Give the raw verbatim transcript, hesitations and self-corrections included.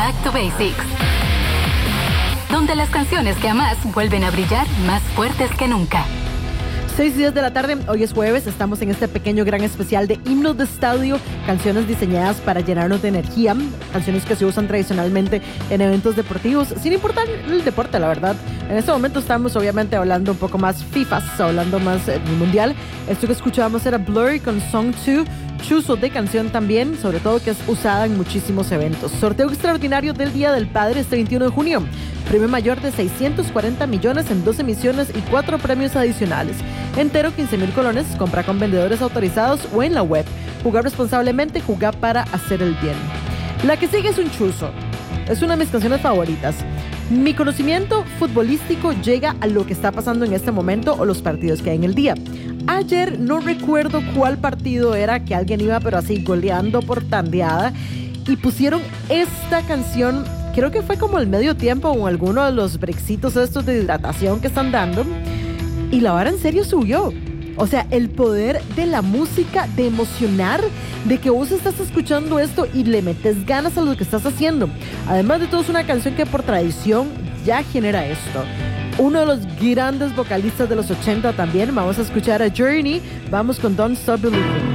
Back to Basics, donde las canciones que amas vuelven a brillar más fuertes que nunca. Seis días de la tarde, hoy es jueves, estamos en este pequeño gran especial de himnos de estadio, canciones diseñadas para llenarnos de energía, canciones que se usan tradicionalmente en eventos deportivos, sin importar el deporte, la verdad. En este momento estamos obviamente hablando un poco más FIFAs, hablando más del mundial. Esto que escuchábamos era Blurry con Song dos, chuzo de canción también, sobre todo que es usada en muchísimos eventos. Sorteo extraordinario del Día del Padre este veintiuno de junio. Premio mayor de seiscientos cuarenta millones en dos emisiones y cuatro premios adicionales. Entero quince mil colones, compra con vendedores autorizados o en la web. Jugar responsablemente, jugar para hacer el bien. La que sigue es un chuzo. Es una de mis canciones favoritas. Mi conocimiento futbolístico llega a lo que está pasando en este momento o los partidos que hay en el día. Ayer no recuerdo cuál partido era, que alguien iba pero así goleando por tandeada y pusieron esta canción. Creo que fue como el medio tiempo o alguno de los brexitos estos de hidratación que están dando. Y la vara en serio subió. O sea, el poder de la música, de emocionar, de que vos estás escuchando esto y le metes ganas a lo que estás haciendo. Además de todo, es una canción que por tradición ya genera esto. Uno de los grandes vocalistas de los ochenta también. Vamos a escuchar a Journey. Vamos con Don't Stop Believing.